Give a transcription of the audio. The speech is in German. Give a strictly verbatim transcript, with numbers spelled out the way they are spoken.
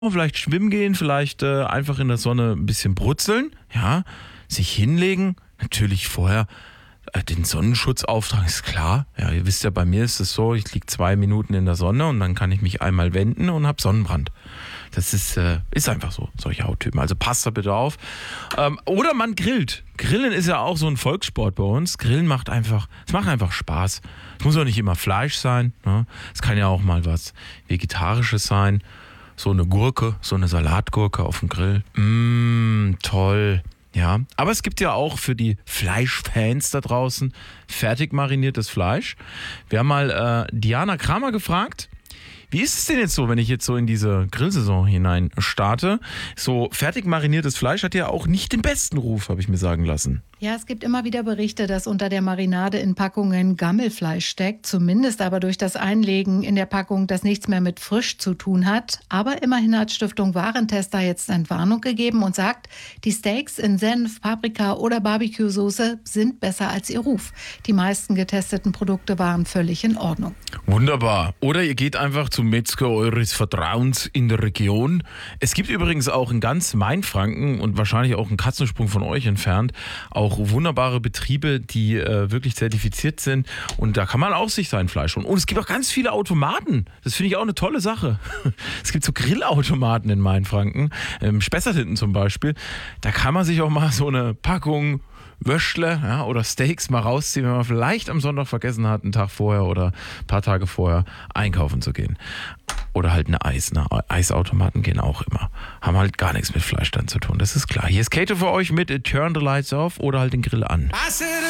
Vielleicht schwimmen gehen, vielleicht äh, einfach in der Sonne ein bisschen brutzeln, ja, sich hinlegen, natürlich vorher äh, den Sonnenschutz auftragen, ist klar. Ja, ihr wisst ja, bei mir ist es so, ich liege zwei Minuten in der Sonne und dann kann ich mich einmal wenden und habe Sonnenbrand. Das ist, äh, ist einfach so, solche Hauttypen. Also passt da bitte auf. Ähm, oder man grillt. Grillen ist ja auch so ein Volkssport bei uns. Grillen macht einfach, es macht einfach Spaß. Es muss auch nicht immer Fleisch sein. Ne? Es kann ja auch mal was Vegetarisches sein. So eine Gurke, so eine Salatgurke auf dem Grill. Mmh, toll. Ja, aber es gibt ja auch für die Fleischfans da draußen fertig mariniertes Fleisch. Wir haben mal äh, Diana Kramer gefragt, wie ist es denn jetzt so, wenn ich jetzt so in diese Grillsaison hinein starte? So fertig mariniertes Fleisch hat ja auch nicht den besten Ruf, habe ich mir sagen lassen. Ja, es gibt immer wieder Berichte, dass unter der Marinade in Packungen Gammelfleisch steckt, zumindest aber durch das Einlegen in der Packung, das nichts mehr mit frisch zu tun hat. Aber immerhin hat Stiftung Warentester jetzt Entwarnung gegeben und sagt, die Steaks in Senf, Paprika oder Barbecue-Soße sind besser als ihr Ruf. Die meisten getesteten Produkte waren völlig in Ordnung. Wunderbar. Oder ihr geht einfach zum Metzger eures Vertrauens in der Region. Es gibt übrigens auch in ganz Mainfranken und wahrscheinlich auch einen Katzensprung von euch entfernt auch wunderbare Betriebe, die äh, wirklich zertifiziert sind, und da kann man auch sich sein Fleisch holen. Und es gibt auch ganz viele Automaten. Das finde ich auch eine tolle Sache. Es gibt so Grillautomaten in Mainfranken, im Spessartitten zum Beispiel. Da kann man sich auch mal so eine Packung Würstle, ja, oder Steaks mal rausziehen, wenn man vielleicht am Sonntag vergessen hat, einen Tag vorher oder ein paar Tage vorher einkaufen zu gehen. Oder halt eine Eis. Ne? Eisautomaten gehen auch immer. Haben halt gar nichts mit Fleisch dann zu tun, das ist klar. Hier ist Kato für euch mit Turn the Lights Off oder halt den Grill an.